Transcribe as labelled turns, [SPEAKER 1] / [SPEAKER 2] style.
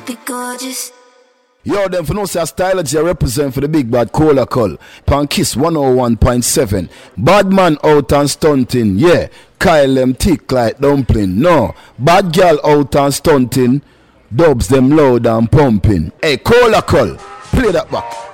[SPEAKER 1] Be gorgeous.
[SPEAKER 2] Yo, them for no say Stylogy represent for the big bad Cola Call. Pan Kiss 101.7. Bad man out and stunting. Yeah. Kyle them thick like dumpling. No. Bad girl out and stunting. Dubs them loud and pumping. Hey, Cola Call. Play that back.